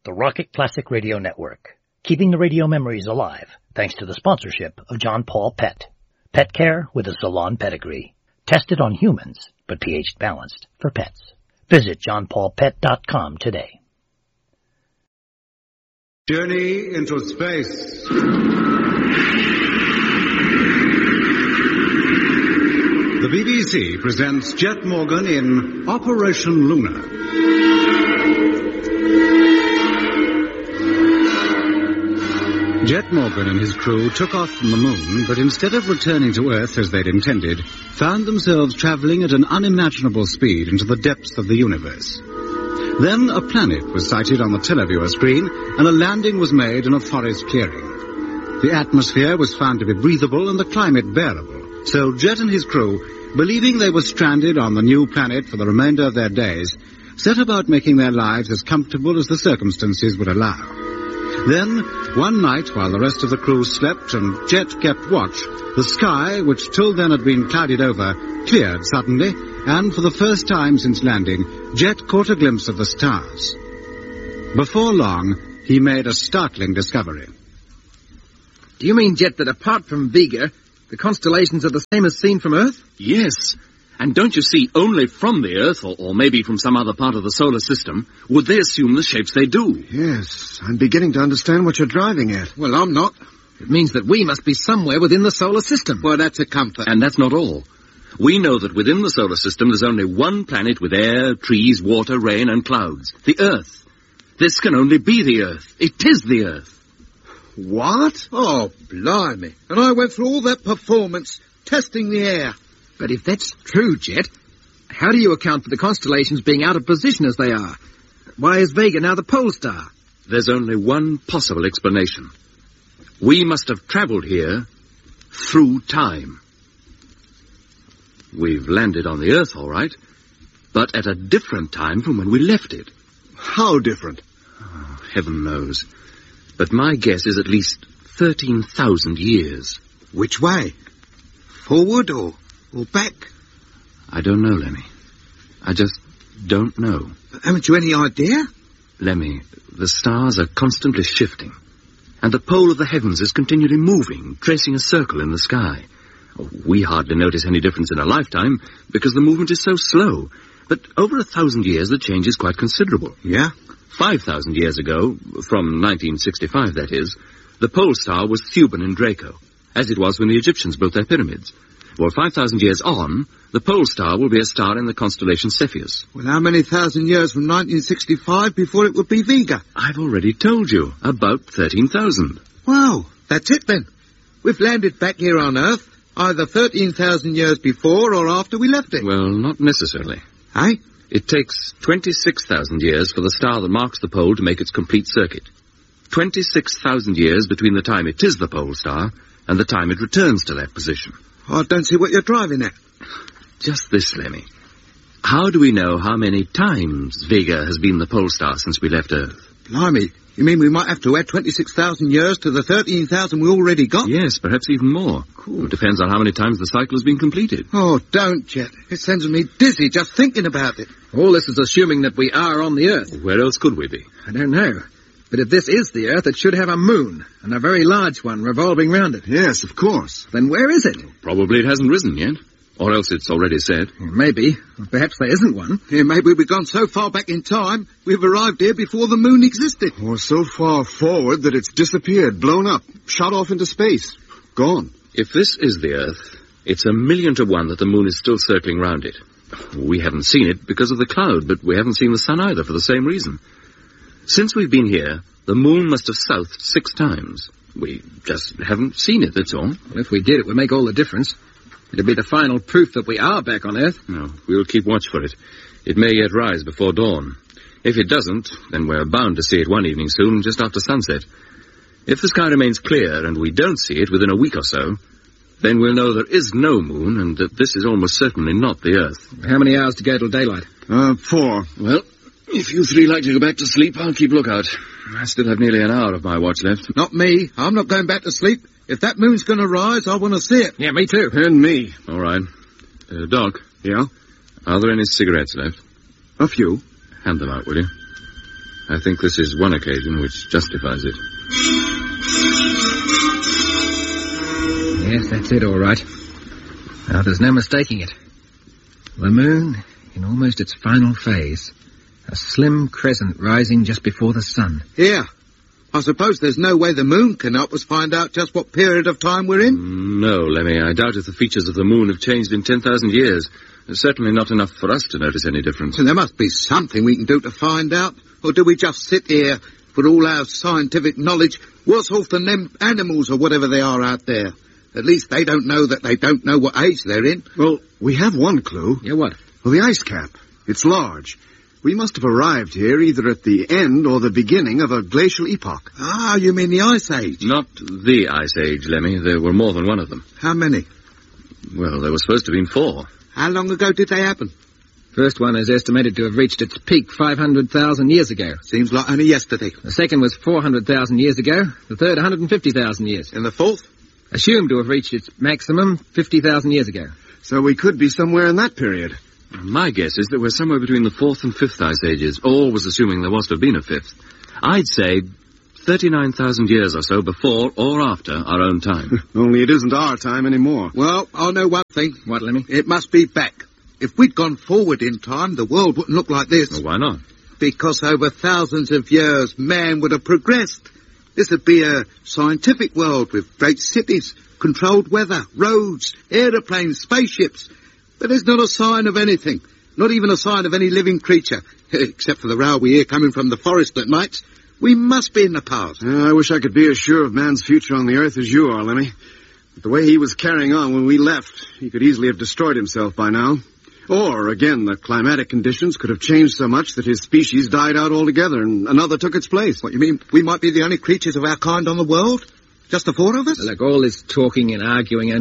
the Rocket Classic Radio Network, keeping the radio memories alive thanks to the sponsorship of John Paul Pet. Pet care with a salon pedigree. Tested on humans, but pH balanced for pets. Visit johnpaulpet.com today. Journey into space. The BBC presents Jet Morgan in Operation Luna. Jet Morgan and his crew took off from the moon, but instead of returning to Earth as they'd intended, found themselves traveling at an unimaginable speed into the depths of the universe. Then a planet was sighted on the televiewer screen, and a landing was made in a forest clearing. The atmosphere was found to be breathable and the climate bearable, so Jet and his crew, believing they were stranded on the new planet for the remainder of their days, set about making their lives as comfortable as the circumstances would allow. Then, one night, while the rest of the crew slept and Jet kept watch, the sky, which till then had been clouded over, cleared suddenly, and for the first time since landing, Jet caught a glimpse of the stars. Before long, he made a startling discovery. Do you mean, Jet, that apart from Vega, the constellations are the same as seen from Earth? Yes. And don't you see, only from the Earth, or maybe from some other part of the solar system, would they assume the shapes they do. Yes, I'm beginning to understand what you're driving at. Well, I'm not. It means that we must be somewhere within the solar system. Well, that's a comfort. And that's not all. We know that within the solar system there's only one planet with air, trees, water, rain, and clouds. The Earth. This can only be the Earth. It is the Earth. What? Oh, blimey. And I went through all that performance, testing the air. But if that's true, Jet, how do you account for the constellations being out of position as they are? Why is Vega now the pole star? There's only one possible explanation. We must have travelled here through time. We've landed on the Earth, all right, but at a different time from when we left it. How different? Oh, heaven knows. But my guess is at least 13,000 years. Which way? Forward or back? I don't know, Lemmy. I just don't know. Haven't you any idea? Lemmy, the stars are constantly shifting, and the pole of the heavens is continually moving, tracing a circle in the sky. We hardly notice any difference in a lifetime, because the movement is so slow. But over 1,000 years, the change is quite considerable. Yeah? 5,000 years ago, from 1965, that is, the pole star was Thuban in Draco, as it was when the Egyptians built their pyramids. Well, 5,000 years on, the pole star will be a star in the constellation Cepheus. Well, how many thousand years from 1965 before it would be Vega? I've already told you, about 13,000. Wow, that's it then. We've landed back here on Earth, either 13,000 years before or after we left it. Well, not necessarily. Eh? It takes 26,000 years for the star that marks the pole to make its complete circuit. 26,000 years between the time it is the pole star and the time it returns to that position. I don't see what you're driving at. Just this, Lemmy. How do we know how many times Vega has been the pole star since we left Earth? Blimey, you mean we might have to add 26,000 years to the 13,000 we already got? Yes, perhaps even more. Cool. It depends on how many times the cycle has been completed. Oh, don't, Jet. It sends me dizzy just thinking about it. All this is assuming that we are on the Earth. Where else could we be? I don't know. But if this is the Earth, it should have a moon, and a very large one revolving round it. Yes, of course. Then where is it? Probably it hasn't risen yet. Or else it's already set. Maybe. Or perhaps there isn't one. Yeah, maybe we've gone so far back in time, we've arrived here before the moon existed. Or so far forward that it's disappeared, blown up, shot off into space. Gone. If this is the Earth, it's 1,000,000 to 1 that the moon is still circling round it. We haven't seen it because of the cloud, but we haven't seen the sun either for the same reason. Since we've been here, the moon must have southed 6 times. We just haven't seen it, that's all. Well, if we did, it would make all the difference. It'd be the final proof that we are back on Earth. No, we'll keep watch for it. It may yet rise before dawn. If it doesn't, then we're bound to see it one evening soon, just after sunset. If the sky remains clear and we don't see it within a week or so, then we'll know there is no moon and that this is almost certainly not the Earth. How many hours to go till daylight? 4. Well, if you three like to go back to sleep, I'll keep lookout. I still have nearly an hour of my watch left. Not me. I'm not going back to sleep. If that moon's going to rise, I want to see it. Yeah, me too. And me. All right. Doc. Yeah? Are there any cigarettes left? A few. Hand them out, will you? I think this is one occasion which justifies it. Yes, that's it, all right. Now, there's no mistaking it. The moon, in almost its final phase. A slim crescent rising just before the sun. Yeah. I suppose there's no way the moon can help us find out just what period of time we're in? No, Lemmy, I doubt if the features of the moon have changed in 10,000 years. There's certainly not enough for us to notice any difference. So there must be something we can do to find out. Or do we just sit here with all our scientific knowledge, worse off than them animals or whatever they are out there? At least they don't know that they don't know what age they're in. Well, we have one clue. Yeah, what? Well, the ice cap. It's large. We must have arrived here either at the end or the beginning of a glacial epoch. Ah, you mean the Ice Age? Not the Ice Age, Lemmy. There were more than one of them. How many? Well, there were supposed to have been 4. How long ago did they happen? First one is estimated to have reached its peak 500,000 years ago. Seems like only yesterday. The second was 400,000 years ago. The third, 150,000 years. And the fourth? Assumed to have reached its maximum 50,000 years ago. So we could be somewhere in that period. My guess is that we're somewhere between the 4th and 5th Ice Ages, always assuming there was to have been a 5th. I'd say 39,000 years or so before or after our own time. Only it isn't our time anymore. Well, I know one thing. What, Lemmy? It must be back. If we'd gone forward in time, the world wouldn't look like this. Well, why not? Because over thousands of years, man would have progressed. This would be a scientific world with great cities, controlled weather, roads, aeroplanes, spaceships. But there's not a sign of anything. Not even a sign of any living creature. Except for the row we hear coming from the forest at nights. We must be in the past. I wish I could be as sure of man's future on the earth as you are, Lemmy. But the way he was carrying on when we left, he could easily have destroyed himself by now. Or, again, the climatic conditions could have changed so much that his species died out altogether and another took its place. What, you mean we might be the only creatures of our kind on the world? Just the 4 of us? Look, all this talking and arguing